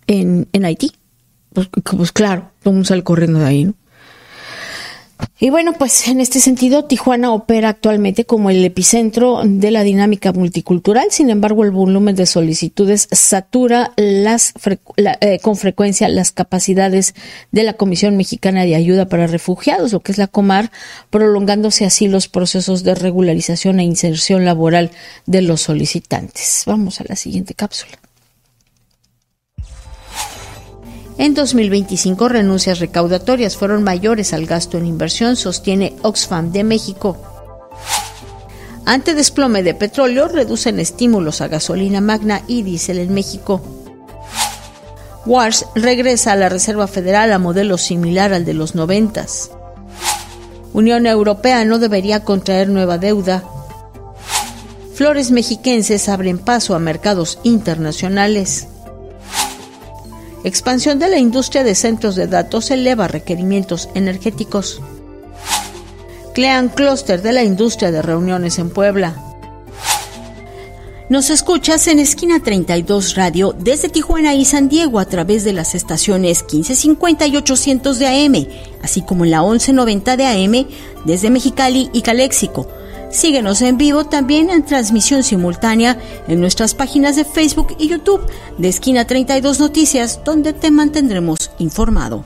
en Haití. Pues claro, todo el mundo sale corriendo de ahí, ¿no? Y bueno, pues en este sentido, Tijuana opera actualmente como el epicentro de la dinámica multicultural. Sin embargo, el volumen de solicitudes satura con frecuencia las capacidades de la Comisión Mexicana de Ayuda para Refugiados, lo que es la Comar, prolongándose así los procesos de regularización e inserción laboral de los solicitantes. Vamos a la siguiente cápsula. En 2025, renuncias recaudatorias fueron mayores al gasto en inversión, sostiene Oxfam de México. Ante desplome de petróleo, reducen estímulos a gasolina magna y diésel en México. Wars regresa a la Reserva Federal a modelo similar al de los 90s. Unión Europea no debería contraer nueva deuda. Flores mexiquenses abren paso a mercados internacionales. Expansión de la industria de centros de datos eleva requerimientos energéticos. Crean clúster de la industria de reuniones en Puebla. Nos escuchas en Esquina 32 Radio desde Tijuana y San Diego a través de las estaciones 1550 y 800 de AM, así como en la 1190 de AM desde Mexicali y Caléxico. Síguenos en vivo también en transmisión simultánea en nuestras páginas de Facebook y YouTube de Esquina 32 Noticias, donde te mantendremos informado.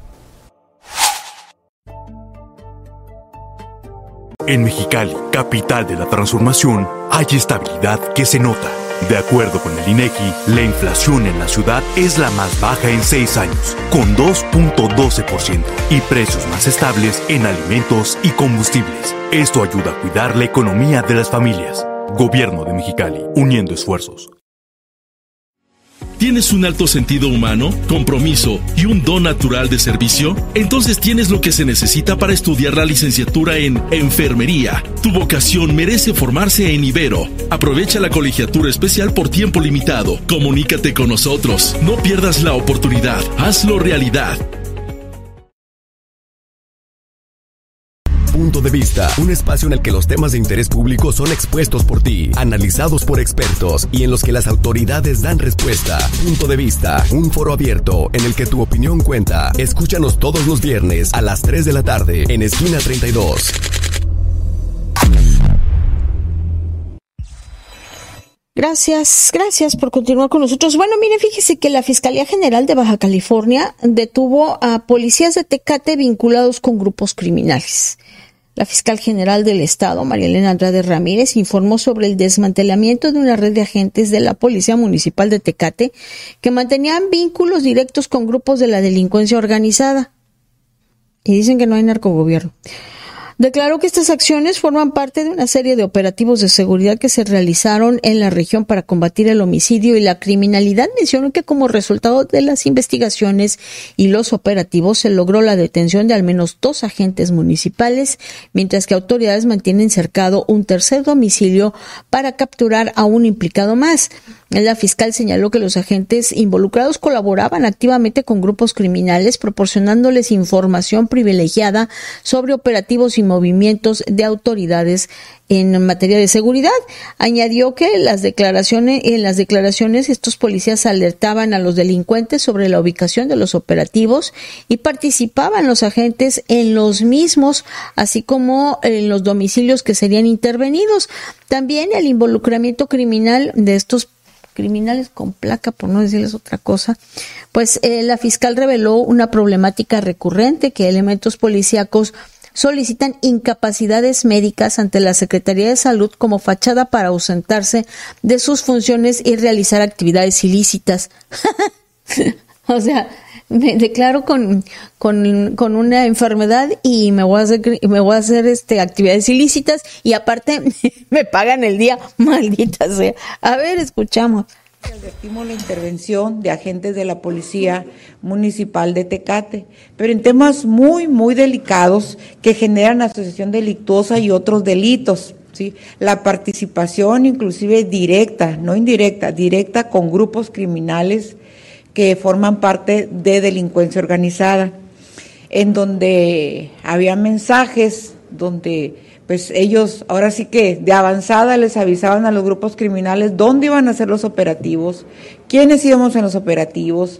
En Mexicali, capital de la transformación, hay estabilidad que se nota. De acuerdo con el INEGI, la inflación en la ciudad es la más baja en 6 años, con 2.12%, y precios más estables en alimentos y combustibles. Esto ayuda a cuidar la economía de las familias. Gobierno de Mexicali, uniendo esfuerzos. ¿Tienes un alto sentido humano, compromiso y un don natural de servicio? Entonces tienes lo que se necesita para estudiar la licenciatura en Enfermería. Tu vocación merece formarse en Ibero. Aprovecha la colegiatura especial por tiempo limitado. Comunícate con nosotros. No pierdas la oportunidad. Hazlo realidad. Punto de Vista, un espacio en el que los temas de interés público son expuestos por ti, analizados por expertos y en los que las autoridades dan respuesta. Punto de Vista, un foro abierto en el que tu opinión cuenta. Escúchanos todos los viernes a las 3 de la tarde en Esquina 32. Gracias por continuar con nosotros. Bueno, mire, fíjese que la Fiscalía General de Baja California detuvo a policías de Tecate vinculados con grupos criminales. La fiscal general del estado, María Elena Andrade Ramírez, informó sobre el desmantelamiento de una red de agentes de la Policía Municipal de Tecate que mantenían vínculos directos con grupos de la delincuencia organizada. Y dicen que no hay narcogobierno. Declaró que estas acciones forman parte de una serie de operativos de seguridad que se realizaron en la región para combatir el homicidio y la criminalidad. Mencionó que como resultado de las investigaciones y los operativos se logró la detención de al menos 2 agentes municipales, mientras que autoridades mantienen cercado un tercer domicilio para capturar a un implicado más. La fiscal señaló que los agentes involucrados colaboraban activamente con grupos criminales, proporcionándoles información privilegiada sobre operativos y movimientos de autoridades en materia de seguridad. Añadió que en las declaraciones estos policías alertaban a los delincuentes sobre la ubicación de los operativos y participaban los agentes en los mismos, así como en los domicilios que serían intervenidos. También el involucramiento criminal de estos criminales con placa, por no decirles otra cosa, pues la fiscal reveló una problemática recurrente, que elementos policíacos solicitan incapacidades médicas ante la Secretaría de Salud como fachada para ausentarse de sus funciones y realizar actividades ilícitas. O sea, me declaro con una enfermedad y me voy a hacer actividades ilícitas y aparte me pagan el día, maldita sea. A ver, escuchamos. Advertimos la intervención de agentes de la Policía Municipal de Tecate, pero en temas muy, muy delicados que generan asociación delictuosa y otros delitos, ¿sí? La participación inclusive directa, no indirecta, directa con grupos criminales que forman parte de delincuencia organizada, en donde había mensajes donde pues ellos ahora sí que de avanzada les avisaban a los grupos criminales dónde iban a hacer los operativos, quiénes íbamos en los operativos,